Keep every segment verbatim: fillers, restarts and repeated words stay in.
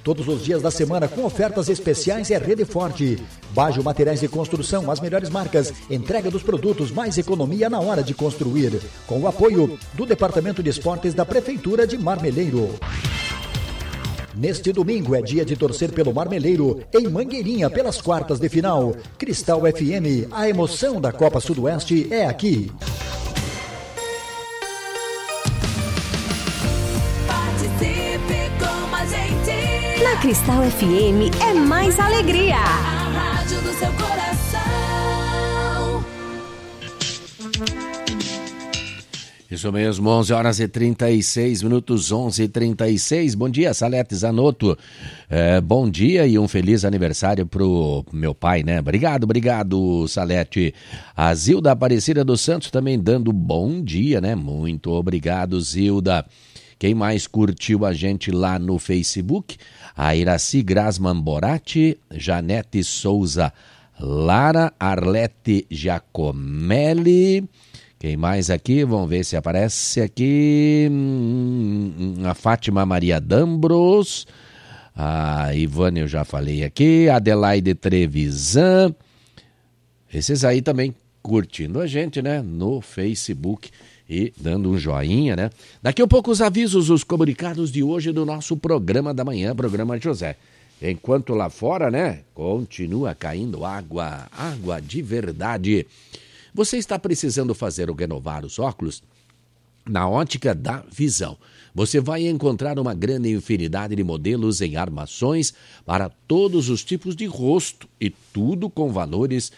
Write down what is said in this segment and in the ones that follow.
Todos os dias da semana com ofertas especiais é Rede Forte. Bajo Materiais de Construção, as melhores marcas, entrega dos produtos, mais economia na hora de construir. Com o apoio do Departamento de Esportes da Prefeitura de Marmeleiro. Neste domingo é dia de torcer pelo Marmeleiro, em Mangueirinha, pelas quartas de final. Cristal F M, a emoção da Copa Sudoeste é aqui. Participe com a gente. Na Cristal F M é mais alegria. A rádio do seu coração. Isso mesmo, onze horas e trinta e seis minutos, onze e trinta e seis. Bom dia, Salete Zanotto. É, bom dia e um feliz aniversário pro meu pai, né? Obrigado, obrigado, Salete. A Zilda Aparecida dos Santos também dando bom dia, né? Muito obrigado, Zilda. Quem mais curtiu a gente lá no Facebook? A Iraci Grasman Borati, Janete Souza Lara, Arlete Giacomelli. Quem mais aqui? Vamos ver se aparece aqui. A Fátima Maria Dambros. A Ivane eu já falei aqui. Adelaide Trevisan. Esses aí também curtindo a gente, né? No Facebook e dando um joinha, né? Daqui a pouco os avisos, os comunicados de hoje do nosso programa da manhã, programa José. Enquanto lá fora, né? Continua caindo água, água de verdade. Você está precisando fazer ou renovar os óculos? Na Ótica da Visão, você vai encontrar uma grande infinidade de modelos em armações para todos os tipos de rosto e tudo com valores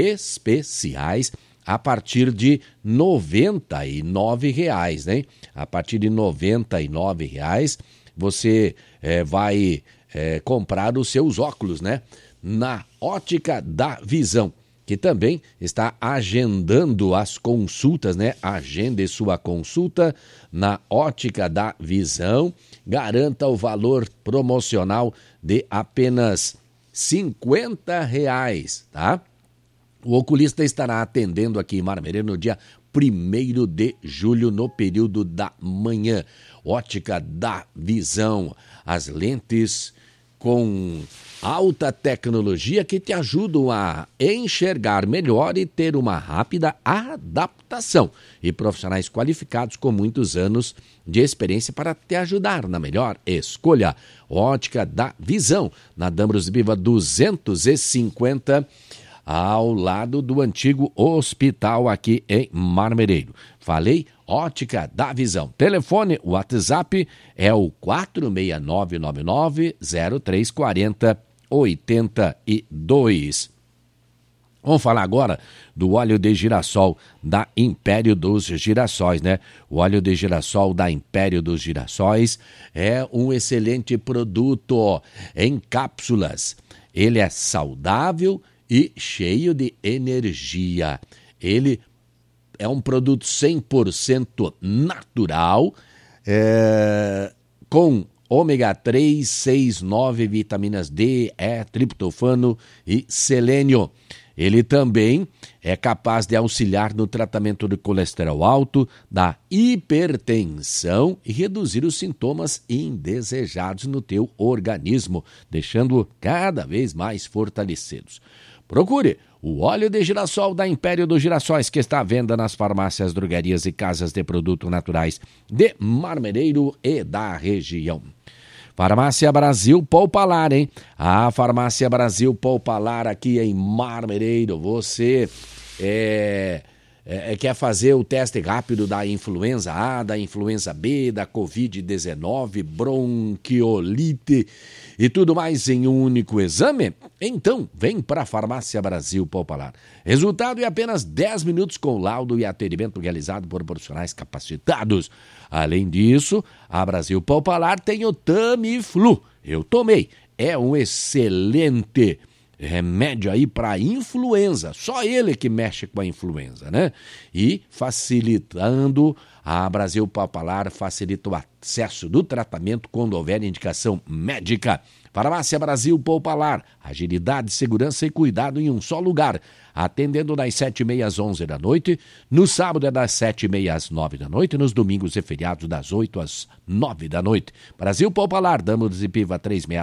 especiais a partir de noventa e nove reais, né? A partir de noventa e nove reais você é, vai é, comprar os seus óculos, né? Na Ótica da Visão, que também está agendando as consultas, né? Agende sua consulta na Ótica da Visão. Garanta o valor promocional de apenas cinquenta reais, tá? O oculista estará atendendo aqui em Marmeleiro no dia primeiro de julho, no período da manhã. Ótica da Visão. As lentes com alta tecnologia que te ajudam a enxergar melhor e ter uma rápida adaptação. E profissionais qualificados com muitos anos de experiência para te ajudar na melhor escolha. Ótica da Visão, na Dambros Biva duzentos e cinquenta, ao lado do antigo hospital aqui em Marmeleiro. Falei, Ótica da Visão. Telefone, WhatsApp é o quatro seis nove nove nove zero três quatro zero oito dois. Vamos falar agora do óleo de girassol da Império dos Girassóis, né? O óleo de girassol da Império dos Girassóis é um excelente produto em cápsulas. Ele é saudável e cheio de energia. Ele é um produto cem por cento natural, é, com ômega três, seis, nove, vitaminas D, E, triptofano e selênio. Ele também é capaz de auxiliar no tratamento do colesterol alto, da hipertensão e reduzir os sintomas indesejados no teu organismo, deixando-o cada vez mais fortalecidos. Procure o óleo de girassol da Império dos Girassóis, que está à venda nas farmácias, drogarias e casas de produtos naturais de Marmeleiro e da região. Farmácia Brasil Poupalar, hein? A Farmácia Brasil Poupalar aqui em Marmeleiro. Você é, é, quer fazer o teste rápido da influenza A, da influenza B, da covid dezenove, bronquiolite e tudo mais em um único exame? Então, vem para a Farmácia Brasil Poupalar. Resultado em apenas dez minutos com laudo e atendimento realizado por profissionais capacitados. Além disso, a Brasil Poupalar tem o Tamiflu. Eu tomei. É um excelente remédio aí para influenza. Só ele que mexe com a influenza, né? E facilitando, a Brasil Poupalar facilita o acesso do tratamento quando houver indicação médica. Farmácia Brasil Poupalar, agilidade, segurança e cuidado em um só lugar. Atendendo das sete e meia às onze da noite, no sábado é das sete e meia às nove da noite, nos domingos e feriados das oito às nove da noite. Brasil Poupalar, Dambros e Piva três seis